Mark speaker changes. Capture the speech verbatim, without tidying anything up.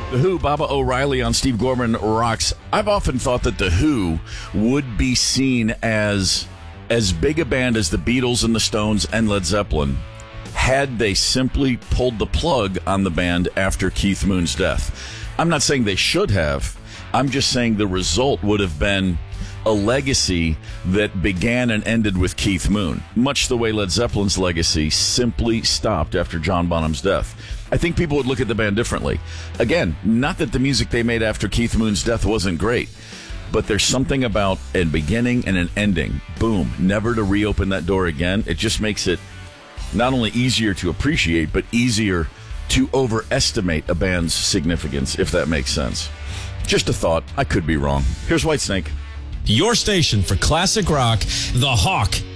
Speaker 1: The Who, Baba O'Reilly on Steve Gorman Rocks. I've often thought that The Who would be seen as as big a band as the Beatles and the Stones and Led Zeppelin had they simply pulled the plug on the band after Keith Moon's death. I'm not saying they should have. I'm just saying the result would have been a legacy that began and ended with Keith Moon, much the way Led Zeppelin's legacy simply stopped after John Bonham's death. I think people would look at the band differently. Again, not that the music they made after Keith Moon's death wasn't great, but there's something about a beginning and an ending. Boom, never to reopen that door again. It just makes it not only easier to appreciate, but easier to overestimate a band's significance, if that makes sense. Just a thought. I could be wrong. Here's Whitesnake.
Speaker 2: Your station for classic rock, The Hawk.